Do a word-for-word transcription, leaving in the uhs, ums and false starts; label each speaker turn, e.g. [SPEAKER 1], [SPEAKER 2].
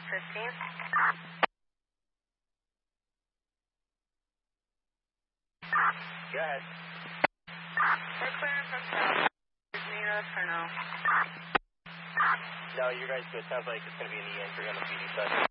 [SPEAKER 1] fifteen.
[SPEAKER 2] Go ahead.
[SPEAKER 1] We're clearing from south. Need us or no?
[SPEAKER 2] No, you guys, it sounds like it's going to be in the entry on the P D side.